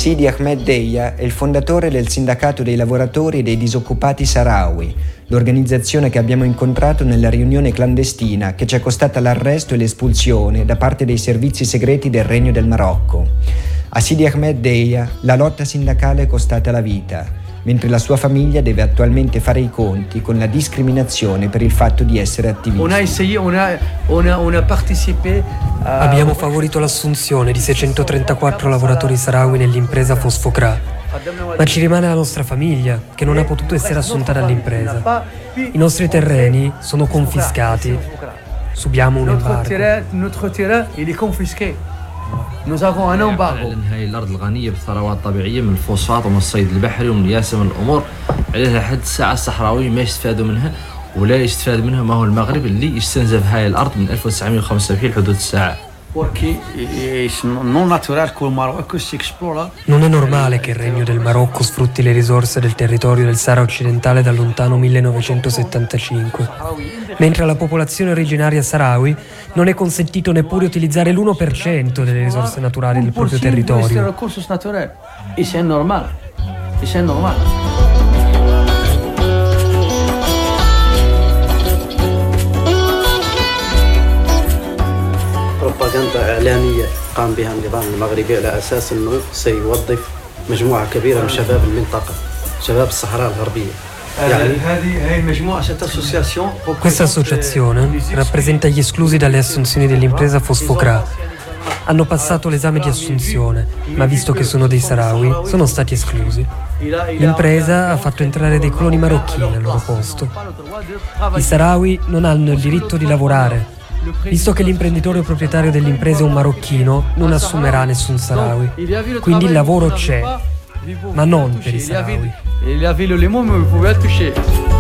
Sidi Ahmed Deia è il fondatore del Sindacato dei lavoratori e dei disoccupati sahrawi, l'organizzazione che abbiamo incontrato nella riunione clandestina che ci è costata l'arresto e l'espulsione da parte dei servizi segreti del Regno del Marocco. A Sidi Ahmed Deia la lotta sindacale è costata la vita, mentre la sua famiglia deve attualmente fare i conti con la discriminazione per il fatto di essere attivisti. Abbiamo favorito l'assunzione di 634 lavoratori sahrawi nell'impresa Fosfocra, ma ci rimane la nostra famiglia, che non ha potuto essere assunta dall'impresa. I nostri terreni sono confiscati. Subiamo un embargo. Notre terrain, il est confisqué. Nous avons un embargo. هاي الأرض الغنية بالثروات الطبيعية من الفوسفات ومن الصيد البحري ومن ياسر من الأمور، عليها لحد الساعة الصحراوي ما يستفادوا منها ولا يستفاد منها ما هو المغرب اللي يستنزف هاي الأرض من 1975 لحدود الساعة. Non è normale che il Regno del Marocco sfrutti le risorse del territorio del Sahara occidentale dal lontano 1975, mentre alla popolazione originaria sahrawi non è consentito neppure utilizzare l'1% delle risorse naturali del proprio territorio. بروباغندا إعلامية قام بها النظام المغربي على أساس أنه سيوظف مجموعة كبيرة من شباب المنطقة، شباب الصحراء الغربية. Questa associazione rappresenta gli esclusi dalle assunzioni dell'impresa Fosfocra. Hanno passato l'esame di assunzione, ma visto che sono dei sahrawi, sono stati esclusi. L'impresa ha fatto entrare dei coloni marocchini al loro posto. I sahrawi non hanno il diritto di lavorare. Visto che l'imprenditore proprietario dell'impresa è un marocchino, non assumerà nessun sahrawi. Quindi il lavoro c'è, ma non per i sahrawi. Il avait le mot, mais vous pouvez le toucher.